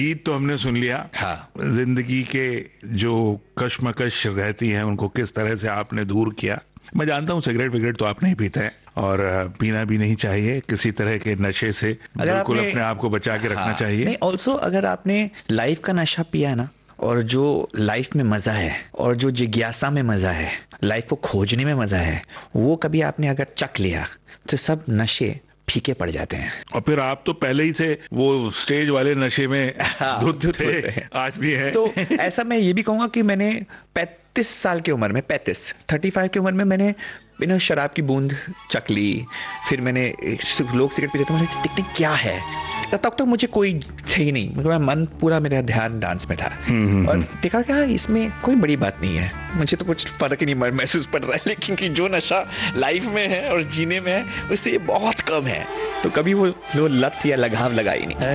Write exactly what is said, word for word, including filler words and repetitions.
गीत तो हमने सुन लिया। हाँ, जिंदगी के जो कश्मकश रहती हैं उनको किस तरह से आपने दूर किया। मैं जानता हूँ सिगरेट विगरेट तो आप नहीं पीते हैं और पीना भी नहीं चाहिए, किसी तरह के नशे से बिल्कुल अपने आप को बचा के रखना हाँ, चाहिए। नहीं, ऑल्सो अगर आपने लाइफ का नशा पिया है ना, और जो लाइफ में मजा है और जो जिज्ञासा में मजा है, लाइफ को खोजने में मजा है, वो कभी आपने अगर चख लिया तो सब नशे फीके पड़ जाते हैं। और फिर आप तो पहले ही से वो स्टेज वाले नशे में हाँ, धुत थे, आज भी है। तो ऐसा मैं ये भी कहूंगा कि मैंने पैंतीस साल की उम्र में, पैंतीस थर्टी फाइव की उम्र में मैंने बिना शराब की बूंद चख ली। फिर मैंने, लोग सिगरेट पीते थे, मैंने देखते क्या है, तब तक तो मुझे कोई थे ही नहीं, मतलब मन पूरा मेरा ध्यान डांस में था। और देखा क्या इसमें कोई बड़ी बात नहीं है, मुझे तो कुछ फर्क ही नहीं महसूस पड़ रहा है, लेकिन कि जो नशा लाइफ में है और जीने में है उससे ये बहुत कम है। तो कभी वो, वो लत या लगाव लगा ही नहीं।